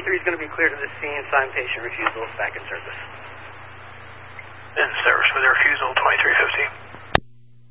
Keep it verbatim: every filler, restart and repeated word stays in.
three is going to be clear to the scene. Sign patient refusal. Back in service. In service with the refusal, twenty-three fifty.